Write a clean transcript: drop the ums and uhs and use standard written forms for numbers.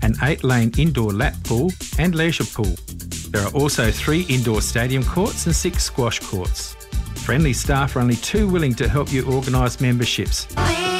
an 8-lane indoor lap pool and leisure pool. There are also 3 indoor stadium courts and 6 squash courts. Friendly staff are only too willing to help you organise memberships.